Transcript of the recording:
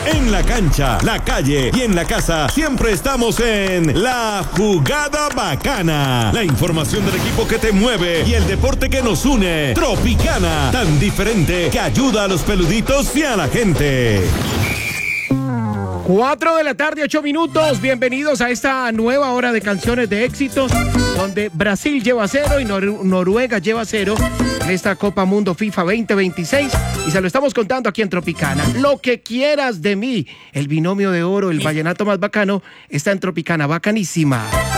En la cancha, la calle y en la casa siempre estamos en La Jugada Bacana. La información del equipo que te mueve y el deporte que nos une. Tropicana, tan diferente que ayuda a los peluditos y a la gente. 4 de la tarde, 8 minutos. Bienvenidos a esta nueva hora de canciones de éxitos, donde Brasil lleva 0 y Noruega lleva 0 en esta Copa Mundo FIFA 2026. Y se lo estamos contando aquí en Tropicana. Lo que quieras de mí. El binomio de oro, el vallenato más bacano, está en Tropicana. Bacanísima.